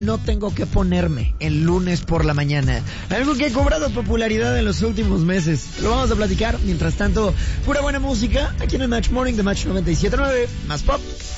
no tengo que ponerme el lunes por la mañana? Algo que ha cobrado popularidad en los últimos meses. Lo vamos a platicar. Mientras tanto, pura buena música aquí en el Match Morning de Match 97.9. Más pop,